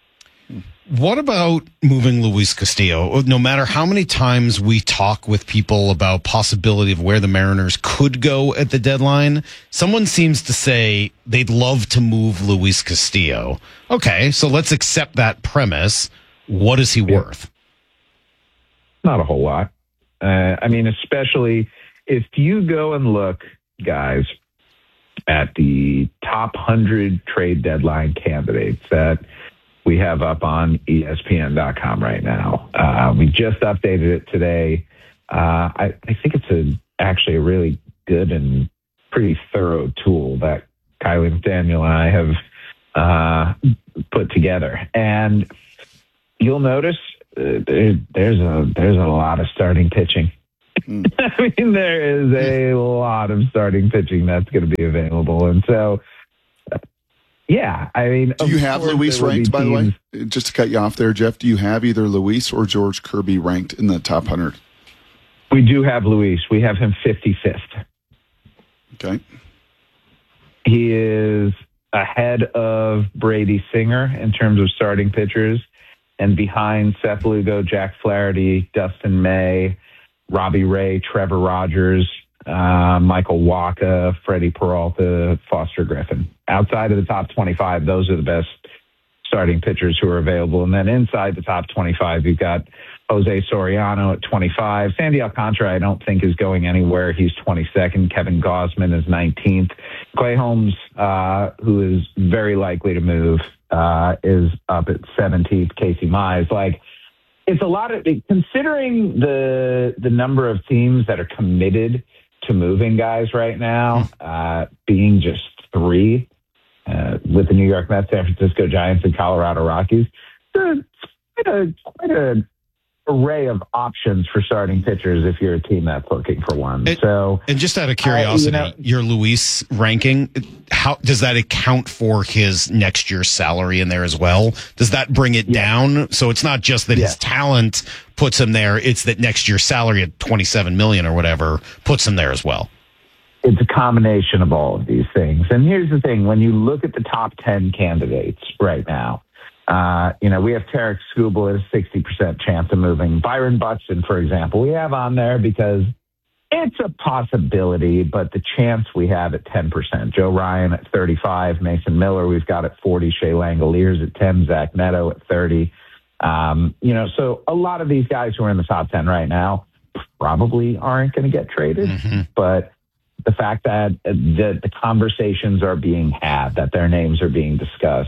What about moving Luis Castillo? No matter how many times we talk with people about possibility of where the Mariners could go at the deadline, someone seems to say they'd love to move Luis Castillo. Okay, so let's accept that premise. What is he worth? Not a whole lot. I mean, especially if you go and look, guys, at the top 100 trade deadline candidates that we have up on ESPN.com right now. We just updated it today. I think it's actually a really good and pretty thorough tool that Kylie McDaniel and I have put together. And you'll notice there's a lot of starting pitching. I mean, there is a lot of starting pitching that's going to be available. And so, yeah, I mean, do you have Luis ranked, by the way? Just to cut you off there, Jeff, do you have either Luis or George Kirby ranked in the top 100? We do have Luis. We have him 55th. Okay. He is ahead of Brady Singer in terms of starting pitchers, and behind Seth Lugo, Jack Flaherty, Dustin May, Robbie Ray, Trevor Rogers, Michael Wacha, Freddie Peralta, Foster Griffin. Outside of the top 25, those are the best starting pitchers who are available. And then inside the top 25, you've got Jose Soriano at 25. Sandy Alcantara, I don't think, is going anywhere. He's 22nd. Kevin Gausman is 19th. Clay Holmes, who is very likely to move, is up at 17th. Casey Mize. Like, it's a lot of, considering the number of teams that are committed to moving guys right now, being just 3, with the New York Mets, San Francisco Giants, and Colorado Rockies. Quite a array of options for starting pitchers if you're a team that's looking for one. And just out of curiosity, your Luis ranking, how does that account for his next year's salary in there as well? Does that bring it down? So it's not just that his talent puts him there; it's that next year's salary at $27 million or whatever puts him there as well. It's a combination of all of these things. And here's the thing. When you look at the top 10 candidates right now, we have Tarek Skubal at a 60% chance of moving. Byron Buxton, for example, we have on there because it's a possibility, but the chance we have at 10%. Joe Ryan at 35, Mason Miller, we've got at 40, Shea Langoliers at 10, Zach Neto at 30. So a lot of these guys who are in the top 10 right now probably aren't going to get traded, but the fact that the conversations are being had, that their names are being discussed.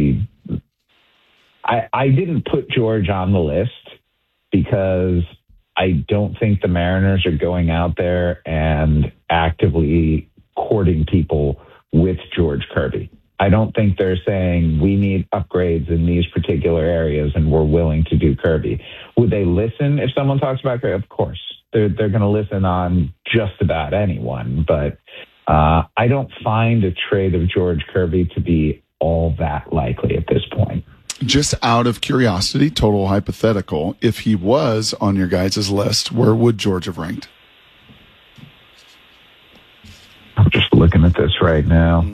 I didn't put George on the list because I don't think the Mariners are going out there and actively courting people with George Kirby. I don't think they're saying we need upgrades in these particular areas and we're willing to do Kirby. Would they listen if someone talks about Kirby? Of course. They're going to listen on just about anyone, but I don't find a trade of George Kirby to be all that likely at this point. Just out of curiosity, total hypothetical, if he was on your guys' list, where would George have ranked? I'm just looking at this right now.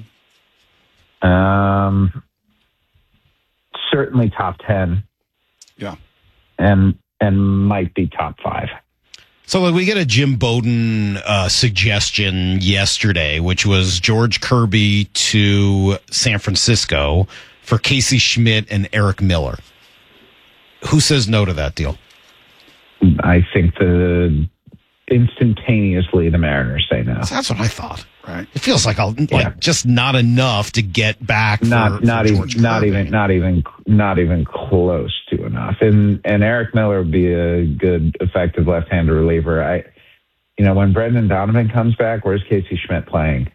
Certainly top 10. Yeah. And might be top 5. So we get a Jim Bowden suggestion yesterday, which was George Kirby to San Francisco for Casey Schmidt and Eric Miller. Who says no to that deal? I think instantaneously the Mariners say no. So that's what I thought. Right. It feels like just not enough to get back. Not even close to enough. And Eric Miller would be a good, effective left-handed reliever. When Brendan Donovan comes back, where's Casey Schmidt playing?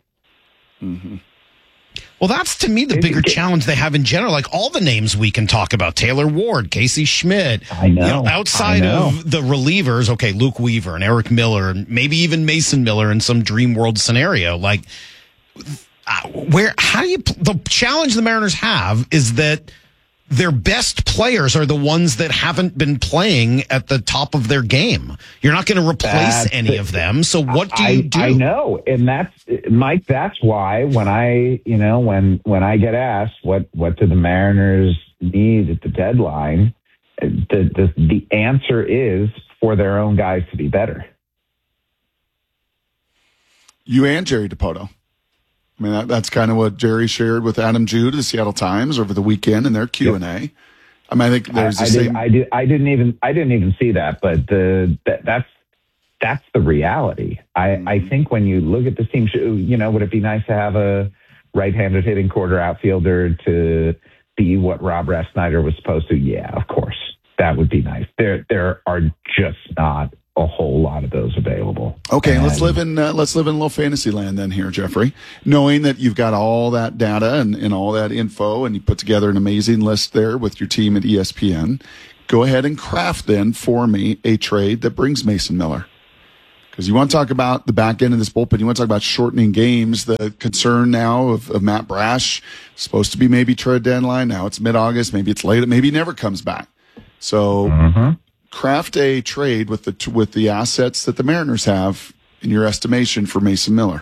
Well, that's to me the bigger challenge they have in general. Like all the names we can talk about, Taylor Ward, Casey Schmidt. I know. Outside of the relievers, okay, Luke Weaver and Eric Miller, and maybe even Mason Miller in some dream world scenario. Like, the challenge the Mariners have is that their best players are the ones that haven't been playing at the top of their game. You're not going to replace any of them. So what do you do? I know. And that's, Mike, that's why when I get asked what do the Mariners need at the deadline, the answer is for their own guys to be better. You and Jerry Dipoto. I mean, that's kind of what Jerry shared with Adam Jude of the Seattle Times over the weekend in their Q&A. Yep. I mean, I think there's the same. I didn't even see that, but that's the reality. I think when you look at this team, would it be nice to have a right-handed hitting quarter outfielder to be what Rob Refsnyder was supposed to? Yeah, of course, that would be nice. There are just not a whole lot of those available. Okay, let's live in a little fantasy land then here, Jeffrey. Knowing that you've got all that data and all that info, and you put together an amazing list there with your team at ESPN, go ahead and craft then for me a trade that brings Mason Miller. Because you want to talk about the back end of this bullpen. You want to talk about shortening games. The concern now of Matt Brash, supposed to be maybe trade deadline. Now it's mid-August. Maybe it's late. Maybe he never comes back. So craft a trade with the assets that the Mariners have in your estimation for Mason Miller.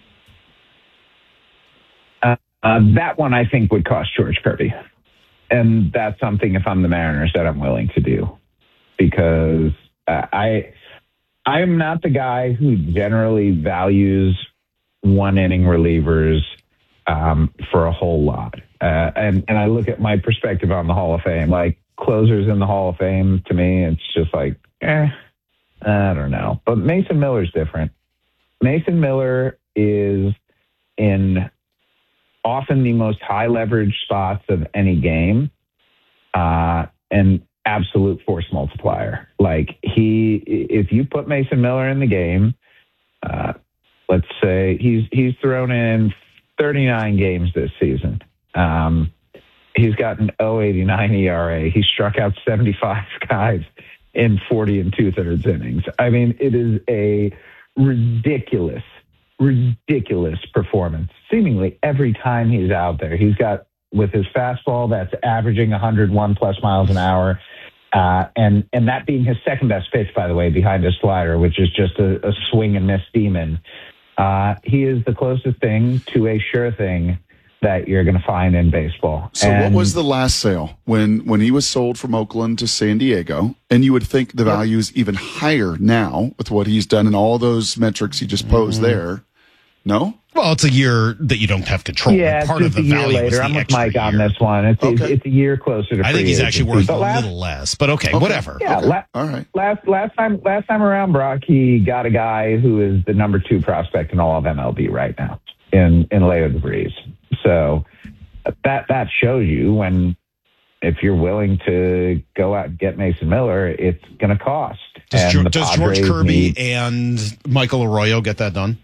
That one I think would cost George Kirby. And that's something, if I'm the Mariners, that I'm willing to do. Because I'm not the guy who generally values one-inning relievers for a whole lot. And I look at my perspective on the Hall of Fame. Like, closers in the Hall of Fame, to me, it's just like, I don't know. But Mason Miller's different. Mason Miller is in often the most high-leverage spots of any game, and absolute force multiplier. Like, if you put Mason Miller in the game, let's say he's thrown in 39 games this season. He's got an 0.89 ERA. He struck out 75 guys in 40 2/3 innings. I mean, it is a ridiculous performance. Seemingly every time he's out there, he's got, with his fastball that's averaging 101 plus miles an hour, and that being his second best pitch, by the way, behind his slider, which is just a swing and miss demon. He is the closest thing to a sure thing that you're going to find in baseball. So what was the last sale when he was sold from Oakland to San Diego? And you would think the value is even higher now with what he's done and all those metrics he just posed there. No? Well, it's a year that you don't have control. Yeah, part it's of the a year value later. I'm with Mike on this one. It's a year closer to I think he's actually worth a little less, but okay, whatever. Yeah, all right. Last time around, Brock, he got a guy who is the number 2 prospect in all of MLB right now in Leo DeVries. So that shows you if you're willing to go out and get Mason Miller, it's going to cost. Does George Kirby and Michael Arroyo get that done?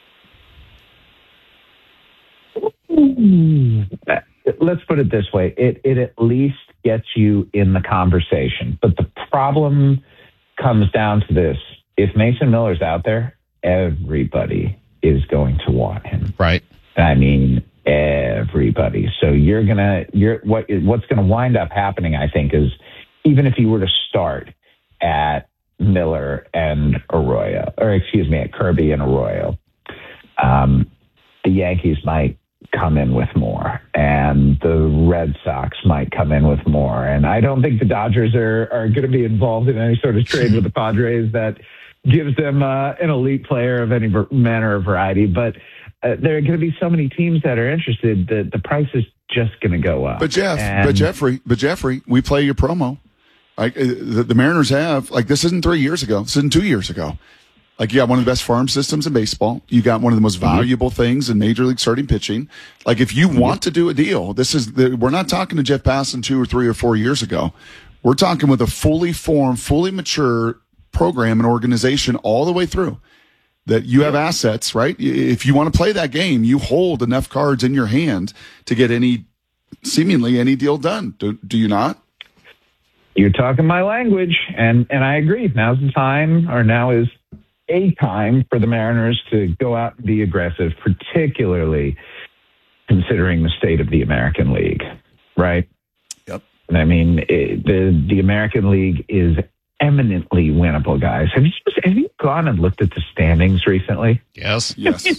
Let's put it this way. It at least gets you in the conversation. But the problem comes down to this. If Mason Miller's out there, everybody is going to want him. Right. I mean, everybody. So what's going to wind up happening, I think, is even if you were to start at Miller and Arroyo, at Kirby and Arroyo, the Yankees might come in with more, and the Red Sox might come in with more. And I don't think the Dodgers are going to be involved in any sort of trade with the Padres that gives them an elite player of any manner or variety. But there are going to be so many teams that are interested that the price is just going to go up. But Jeffrey, we play your promo. Like the Mariners have, like, this isn't 3 years ago. This isn't 2 years ago. Like, you got one of the best farm systems in baseball. You got one of the most valuable things in Major League starting pitching. Like, if you want to do a deal, we're not talking to Jeff Passan 2 or 3 or 4 years ago. We're talking with a fully formed, fully mature program and organization all the way through. That you have assets, right? If you want to play that game, you hold enough cards in your hand to get seemingly any deal done. Do you not? You're talking my language, and I agree. Now is a time for the Mariners to go out and be aggressive, particularly considering the state of the American League, right? Yep. I mean, the American League is eminently winnable, guys. Have you gone and looked at the standings recently? Yes.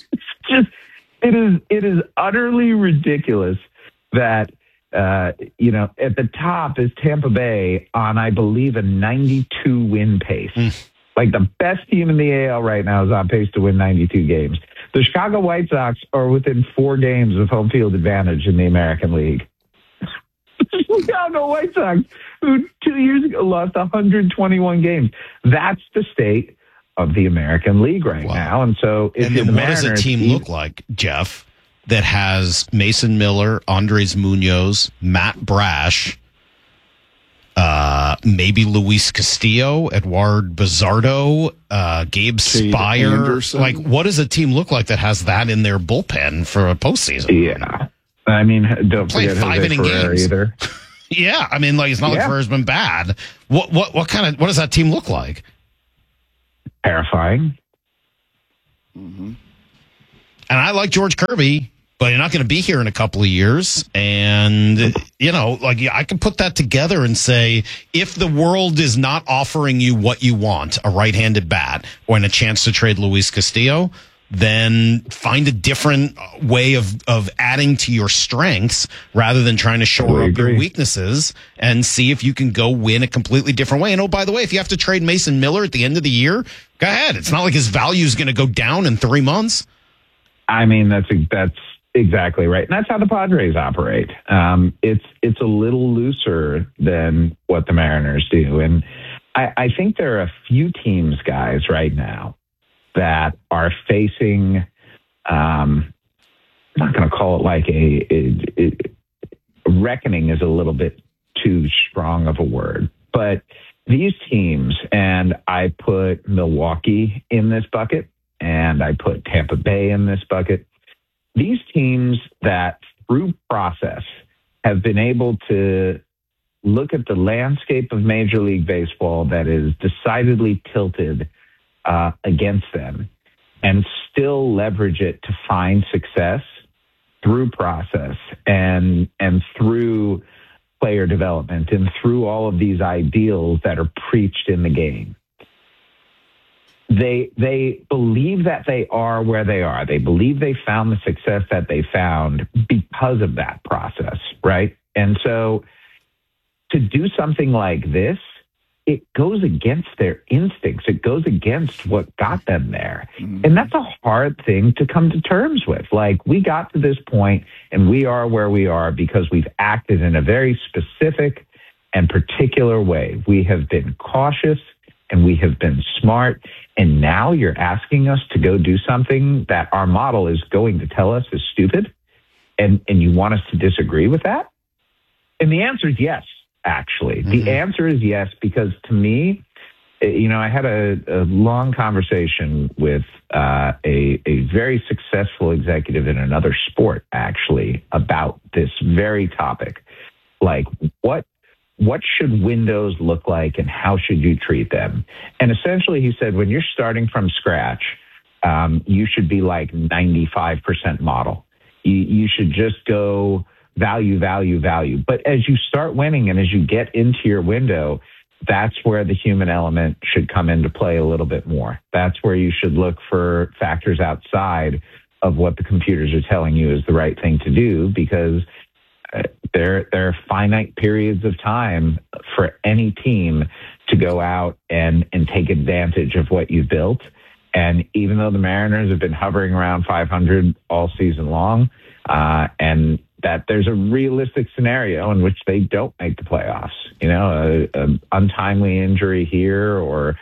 It is utterly ridiculous that at the top is Tampa Bay on, I believe, a 92 win pace. Like the best team in the AL right now is on pace to win 92 games. The Chicago White Sox are within 4 games of home field advantage in the American League. The Chicago White Sox, who 2 years ago lost 121 games. That's the state of the American League right now. And so, if and then what does a team look like, Jeff, that has Mason Miller, Andres Munoz, Matt Brash, maybe Luis Castillo, Eduard Bazardo, Gabe Spire? Anderson. Like, what does a team look like that has that in their bullpen for a postseason? Yeah. I mean, don't forget 5-inning games either. Yeah, I mean, like, it's not like Ferrer's been bad. What does that team look like? Terrifying. Mm-hmm. And I like George Kirby, but you're not going to be here in a couple of years. And, I can put that together and say, if the world is not offering you what you want, a right-handed bat or a chance to trade Luis Castillo, then find a different way of adding to your strengths rather than trying to shore up your weaknesses and see if you can go win a completely different way. And oh, by the way, if you have to trade Mason Miller at the end of the year, go ahead. It's not like his value is going to go down in 3 months. I mean, that's exactly right. And that's how the Padres operate. It's a little looser than what the Mariners do. And I think there are a few teams, guys, right now that are facing, I'm not going to call it like a reckoning is a little bit too strong of a word, but these teams, and I put Milwaukee in this bucket, and I put Tampa Bay in this bucket. These teams that through process have been able to look at the landscape of Major League Baseball that is decidedly tilted against them and still leverage it to find success through process and through player development and through all of these ideals that are preached in the game. They believe that they are where they are. They believe they found the success that they found because of that process, right? And so to do something like this, it goes against their instincts. It goes against what got them there. And that's a hard thing to come to terms with. Like, we got to this point and we are where we are because we've acted in a very specific and particular way. We have been cautious and we have been smart. And now you're asking us to go do something that our model is going to tell us is stupid. And you want us to disagree with that? And the answer is yes. Actually, the answer is yes, because to me, I had a long conversation with a very successful executive in another sport, actually, about this very topic. Like, what should windows look like and how should you treat them? And essentially, he said, when you're starting from scratch, you should be like 95% model. You should just go value. But as you start winning and as you get into your window, that's where the human element should come into play a little bit more. That's where you should look for factors outside of what the computers are telling you is the right thing to do, because there are finite periods of time for any team to go out and take advantage of what you've built. And even though the Mariners have been hovering around 500 all season long, and that there's a realistic scenario in which they don't make the playoffs, an untimely injury here or,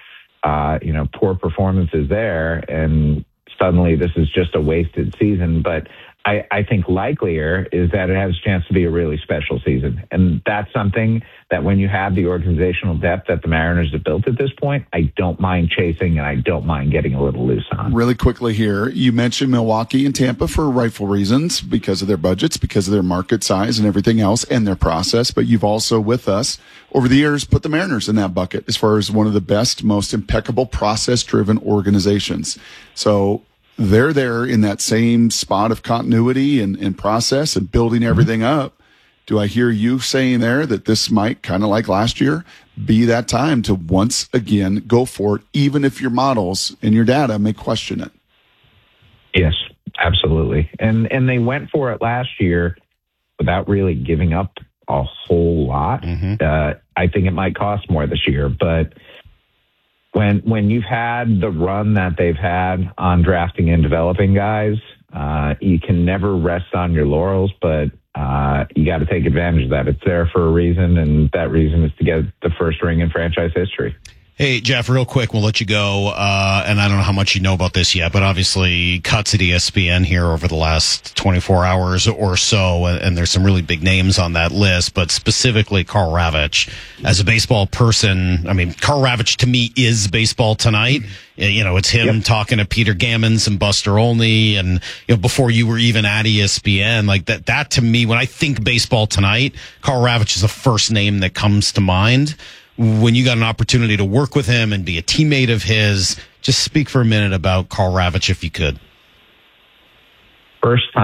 poor performances there. And suddenly this is just a wasted season. But I think likelier is that it has a chance to be a really special season. And that's something that when you have the organizational depth that the Mariners have built at this point, I don't mind chasing and I don't mind getting a little loose on. Really quickly here, you mentioned Milwaukee and Tampa for rightful reasons, because of their budgets, because of their market size and everything else and their process. But you've also, with us over the years, put the Mariners in that bucket as far as one of the best, most impeccable process-driven organizations. So they're there in that same spot of continuity and process and building everything up. Do I hear you saying there that this might, kind of like last year, be that time to once again go for it, even if your models and your data may question it? Yes, absolutely. And they went for it last year without really giving up a whole lot. I think it might cost more this year, but when you've had the run that they've had on drafting and developing guys, you can never rest on your laurels, but you got to take advantage of that. It's there for a reason, and that reason is to get the first ring in franchise history. Hey, Jeff, real quick, we'll let you go. And I don't know how much you know about this yet, but obviously cuts at ESPN here over the last 24 hours or so. And there's some really big names on that list, but specifically Karl Ravech. As a baseball person, I mean, Karl Ravech to me is Baseball Tonight. You know, it's him talking to Peter Gammons and Buster Olney. And, you know, before you were even at ESPN, like that to me, when I think Baseball Tonight, Karl Ravech is the first name that comes to mind. When you got an opportunity to work with him and be a teammate of his, just speak for a minute about Karl Ravech if you could. First time